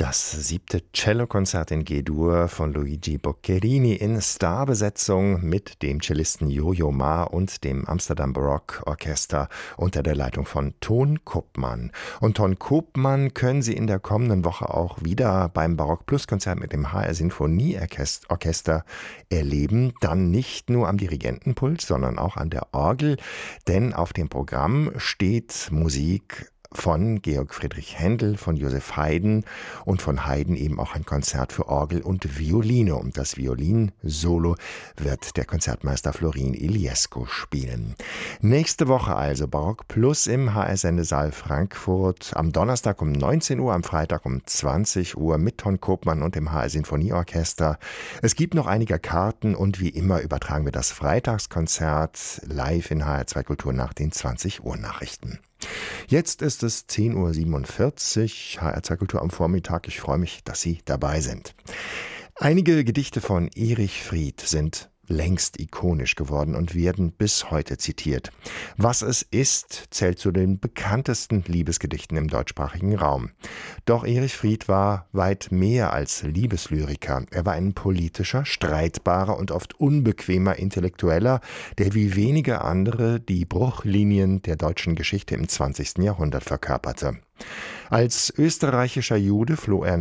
Das 7. Cellokonzert in G-Dur von Luigi Boccherini in Starbesetzung mit dem Cellisten Jojo Ma und dem Amsterdam Baroque Orchester unter der Leitung von Ton Koopman. Und Ton Koopman können Sie in der kommenden Woche auch wieder beim Barock Plus Konzert mit dem HR Sinfonieorchester erleben. Dann nicht nur am Dirigentenpult, sondern auch an der Orgel, denn auf dem Programm steht Musik von Georg Friedrich Händel, von Joseph Haydn und von Haydn eben auch ein Konzert für Orgel und Violine. Und das Violinsolo wird der Konzertmeister Florin Iliescu spielen. Nächste Woche also Barock Plus im HR-Sendesaal Frankfurt. Am Donnerstag um 19 Uhr, am Freitag um 20 Uhr mit Ton Koopman und dem HR-Sinfonieorchester. Es gibt noch einige Karten und wie immer übertragen wir das Freitagskonzert live in HR2 Kultur nach den 20 Uhr Nachrichten. Jetzt ist es 10.47 Uhr, HR2 Kultur am Vormittag. Ich freue mich, dass Sie dabei sind. Einige Gedichte von Erich Fried sind längst ikonisch geworden und werden bis heute zitiert. Was es ist, zählt zu den bekanntesten Liebesgedichten im deutschsprachigen Raum. Doch Erich Fried war weit mehr als Liebeslyriker. Er war ein politischer, streitbarer und oft unbequemer Intellektueller, der wie wenige andere die Bruchlinien der deutschen Geschichte im 20. Jahrhundert verkörperte. Als österreichischer Jude floh er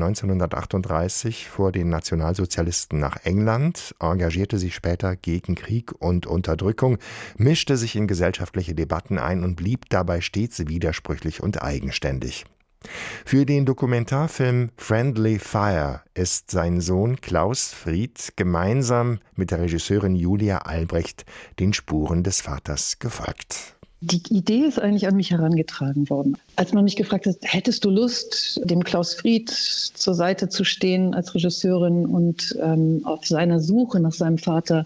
1938 vor den Nationalsozialisten nach England, engagierte sich später gegen Krieg und Unterdrückung, mischte sich in gesellschaftliche Debatten ein und blieb dabei stets widersprüchlich und eigenständig. Für den Dokumentarfilm Friendly Fire ist sein Sohn Klaus Fried gemeinsam mit der Regisseurin Julia Albrecht den Spuren des Vaters gefolgt. Die Idee ist eigentlich an mich herangetragen worden. Als man mich gefragt hat, hättest du Lust, dem Klaus Fried zur Seite zu stehen als Regisseurin und auf seiner Suche nach seinem Vater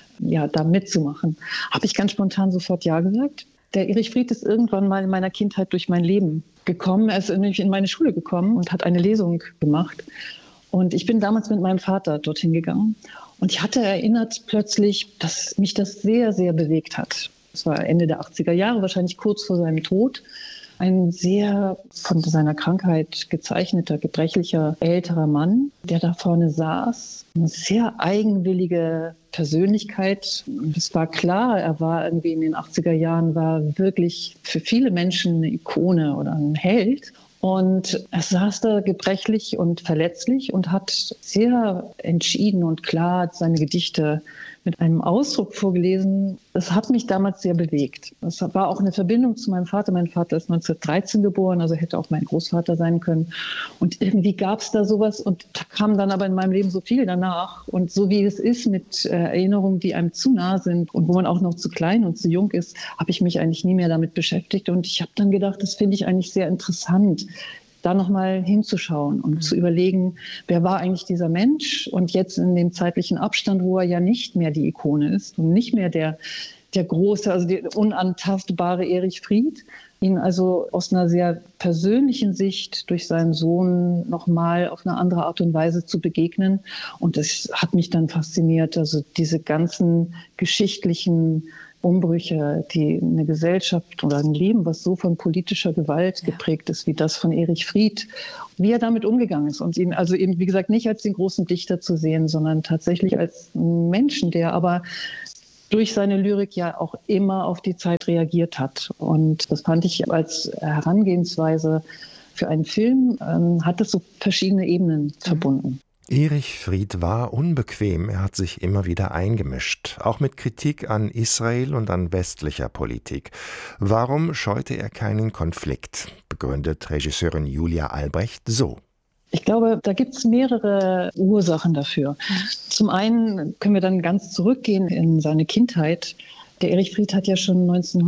da mitzumachen, habe ich ganz spontan sofort ja gesagt. Der Erich Fried ist irgendwann mal in meiner Kindheit durch mein Leben gekommen. Er ist nämlich in meine Schule gekommen und hat eine Lesung gemacht. Und ich bin damals mit meinem Vater dorthin gegangen. Und ich hatte erinnert plötzlich, dass mich das sehr, sehr bewegt hat. Es war Ende der 80er Jahre, wahrscheinlich kurz vor seinem Tod. Ein sehr von seiner Krankheit gezeichneter, gebrechlicher, älterer Mann, der da vorne saß. Eine sehr eigenwillige Persönlichkeit. Und es war klar, er war irgendwie in den 80er Jahren, war wirklich für viele Menschen eine Ikone oder ein Held. Und er saß da gebrechlich und verletzlich und hat sehr entschieden und klar seine Gedichte mit einem Ausdruck vorgelesen. Das hat mich damals sehr bewegt. Das war auch eine Verbindung zu meinem Vater. Mein Vater ist 1913 geboren, also hätte auch mein Großvater sein können. Und irgendwie gab es da sowas und da kam dann aber in meinem Leben so viel danach. Und so wie es ist mit Erinnerungen, die einem zu nah sind und wo man auch noch zu klein und zu jung ist, habe ich mich eigentlich nie mehr damit beschäftigt. Und ich habe dann gedacht, das finde ich eigentlich sehr interessant, da nochmal hinzuschauen und zu überlegen, wer war eigentlich dieser Mensch? Und jetzt in dem zeitlichen Abstand, wo er ja nicht mehr die Ikone ist und nicht mehr der große, also der unantastbare Erich Fried, ihn also aus einer sehr persönlichen Sicht durch seinen Sohn nochmal auf eine andere Art und Weise zu begegnen. Und das hat mich dann fasziniert, also diese ganzen geschichtlichen Umbrüche, die eine Gesellschaft oder ein Leben, was so von politischer Gewalt geprägt ist, wie das von Erich Fried, wie er damit umgegangen ist und ihn also eben, wie gesagt, nicht als den großen Dichter zu sehen, sondern tatsächlich als Menschen, der aber durch seine Lyrik ja auch immer auf die Zeit reagiert hat. Und das fand ich als Herangehensweise für einen Film, hat es so verschiedene Ebenen verbunden. Erich Fried war unbequem, er hat sich immer wieder eingemischt, auch mit Kritik an Israel und an westlicher Politik. Warum scheute er keinen Konflikt? Begründet Regisseurin Julia Albrecht so. Ich glaube, da gibt es mehrere Ursachen dafür. Zum einen können wir dann ganz zurückgehen in seine Kindheit. Der Erich Fried hat ja schon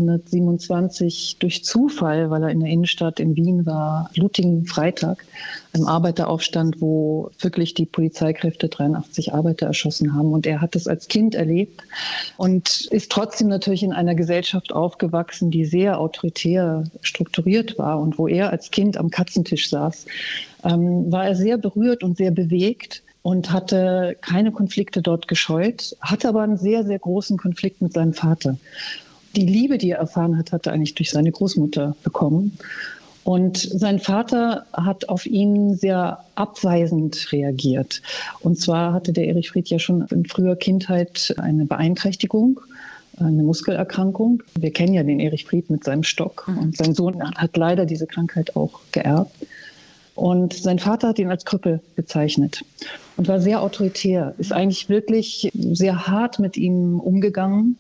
1927 durch Zufall, weil er in der Innenstadt in Wien war, blutigen Freitag, einem Arbeiteraufstand, wo wirklich die Polizeikräfte 83 Arbeiter erschossen haben. Und er hat das als Kind erlebt und ist trotzdem natürlich in einer Gesellschaft aufgewachsen, die sehr autoritär strukturiert war. Und wo er als Kind am Katzentisch saß, war er sehr berührt und sehr bewegt. Und hatte keine Konflikte dort gescheut, hatte aber einen sehr, sehr großen Konflikt mit seinem Vater. Die Liebe, die er erfahren hat, hat er eigentlich durch seine Großmutter bekommen. Und sein Vater hat auf ihn sehr abweisend reagiert. Und zwar hatte der Erich Fried ja schon in früher Kindheit eine Beeinträchtigung, eine Muskelerkrankung. Wir kennen ja den Erich Fried mit seinem Stock. Und sein Sohn hat leider diese Krankheit auch geerbt. Und sein Vater hat ihn als Krüppel bezeichnet und war sehr autoritär, ist eigentlich wirklich sehr hart mit ihm umgegangen.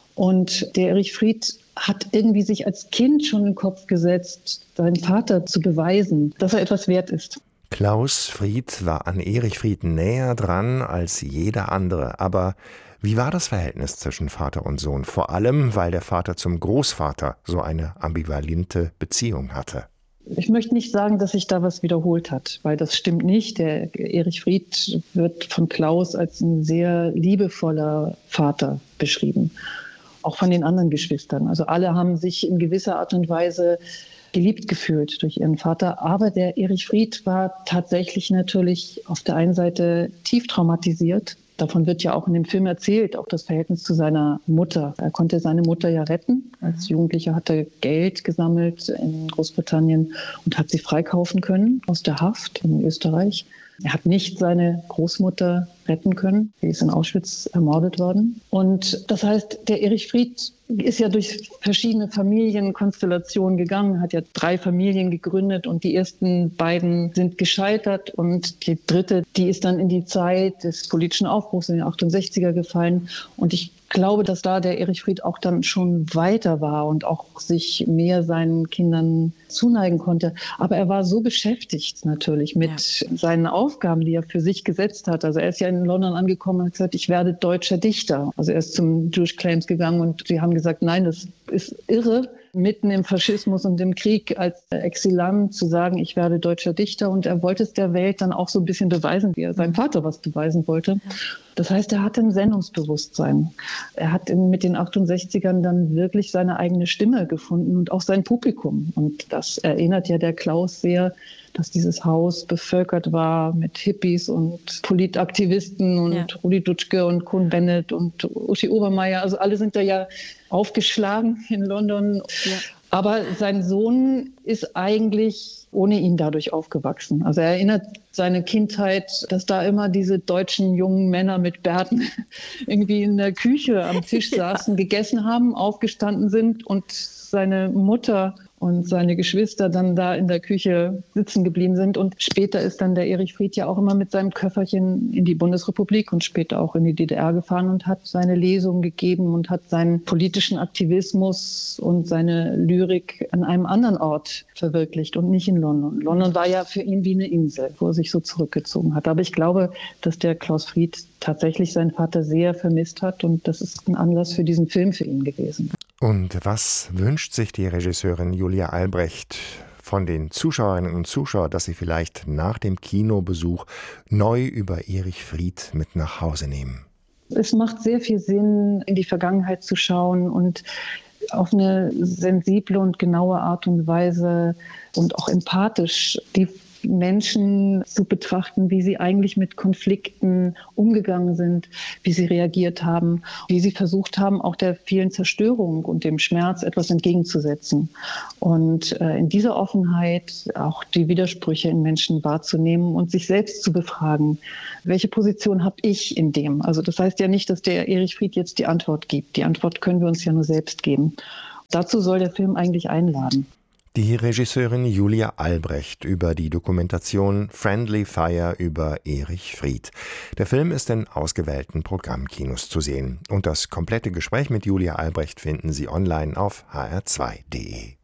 Und der Erich Fried hat irgendwie sich als Kind schon in den Kopf gesetzt, seinen Vater zu beweisen, dass er etwas wert ist. Klaus Fried war an Erich Fried näher dran als jeder andere. Aber wie war das Verhältnis zwischen Vater und Sohn? Vor allem, weil der Vater zum Großvater so eine ambivalente Beziehung hatte. Ich möchte nicht sagen, dass sich da was wiederholt hat, weil das stimmt nicht. Der Erich Fried wird von Klaus als ein sehr liebevoller Vater beschrieben. Auch von den anderen Geschwistern. Also alle haben sich in gewisser Art und Weise geliebt gefühlt durch ihren Vater. Aber der Erich Fried war tatsächlich natürlich auf der einen Seite tief traumatisiert. Davon wird ja auch in dem Film erzählt, auch das Verhältnis zu seiner Mutter. Er konnte seine Mutter ja retten. Als Jugendlicher hat er Geld gesammelt in Großbritannien und hat sie freikaufen können aus der Haft in Österreich. Er hat nicht seine Großmutter retten können. Sie ist in Auschwitz ermordet worden. Und das heißt, der Erich Fried ist ja durch verschiedene Familienkonstellationen gegangen, hat ja 3 Familien gegründet und die ersten beiden sind gescheitert und die dritte, die ist dann in die Zeit des politischen Aufbruchs in den 68er gefallen. Und ich glaube, dass da der Erich Fried auch dann schon weiter war und auch sich mehr seinen Kindern zuneigen konnte. Aber er war so beschäftigt natürlich mit seinen Aufgaben, die er für sich gesetzt hat. Also er ist ja in London angekommen und hat gesagt, ich werde deutscher Dichter. Also er ist zum Jewish Claims gegangen und sie haben gesagt, nein, das ist irre, mitten im Faschismus und im Krieg als Exilant zu sagen, ich werde deutscher Dichter. Und er wollte es der Welt dann auch so ein bisschen beweisen, wie er seinem Vater was beweisen wollte. Das heißt, er hatte ein Sendungsbewusstsein. Er hat mit den 68ern dann wirklich seine eigene Stimme gefunden und auch sein Publikum. Und das erinnert ja der Klaus sehr, dass dieses Haus bevölkert war mit Hippies und Politaktivisten und Rudi Dutschke und Cohn-Bendit und Uschi Obermeier. Also alle sind da ja aufgeschlagen in London. Ja. Aber sein Sohn ist eigentlich ohne ihn dadurch aufgewachsen. Also er erinnert seine Kindheit, dass da immer diese deutschen jungen Männer mit Bärten irgendwie in der Küche am Tisch saßen, gegessen haben, aufgestanden sind und seine Mutter und seine Geschwister dann da in der Küche sitzen geblieben sind. Und später ist dann der Erich Fried ja auch immer mit seinem Köfferchen in die Bundesrepublik und später auch in die DDR gefahren und hat seine Lesungen gegeben und hat seinen politischen Aktivismus und seine Lyrik an einem anderen Ort verwirklicht und nicht in London. London war ja für ihn wie eine Insel, wo er sich so zurückgezogen hat. Aber ich glaube, dass der Klaus Fried tatsächlich seinen Vater sehr vermisst hat und das ist ein Anlass für diesen Film für ihn gewesen. Und was wünscht sich die Regisseurin Julia Albrecht von den Zuschauerinnen und Zuschauern, dass sie vielleicht nach dem Kinobesuch neu über Erich Fried mit nach Hause nehmen? Es macht sehr viel Sinn, in die Vergangenheit zu schauen und auf eine sensible und genaue Art und Weise und auch empathisch die Menschen zu betrachten, wie sie eigentlich mit Konflikten umgegangen sind, wie sie reagiert haben, wie sie versucht haben, auch der vielen Zerstörung und dem Schmerz etwas entgegenzusetzen. Und in dieser Offenheit auch die Widersprüche in Menschen wahrzunehmen und sich selbst zu befragen. Welche Position habe ich in dem? Also das heißt ja nicht, dass der Erich Fried jetzt die Antwort gibt. Die Antwort können wir uns ja nur selbst geben. Dazu soll der Film eigentlich einladen. Die Regisseurin Julia Albrecht über die Dokumentation Friendly Fire über Erich Fried. Der Film ist in ausgewählten Programmkinos zu sehen. Und das komplette Gespräch mit Julia Albrecht finden Sie online auf hr2.de.